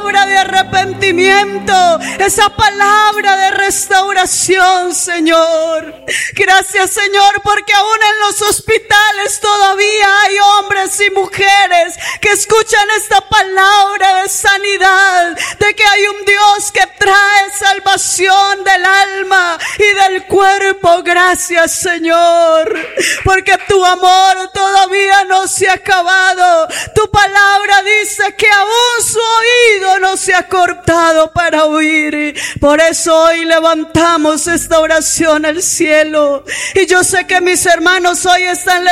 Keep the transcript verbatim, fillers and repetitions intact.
palabra de arrepentimiento, esa palabra de restauración, Señor. Gracias, Señor, porque aún en los hospitales todavía hay hombres y mujeres que escuchan esta palabra de sanidad, de que hay un Dios que trae salvación del alma y del cuerpo. Gracias, Señor, porque tu amor todavía no se ha acabado. Tu palabra dice que aún su oído no se ha cortado para oír. Por eso hoy levantamos esta oración al cielo. Y yo sé que mis hermanos hoy están levantando